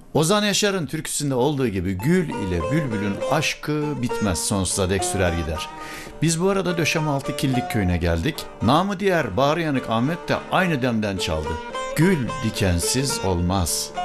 Ozan Yaşar'ın türküsünde olduğu gibi gül ile bülbülün aşkı bitmez, sonsuza dek sürer gider. Biz bu arada Döşemealtı Killik köyüne geldik. Namı diğer Bağrıyanık Ahmet de aynı demden çaldı. Gül dikensiz olmaz.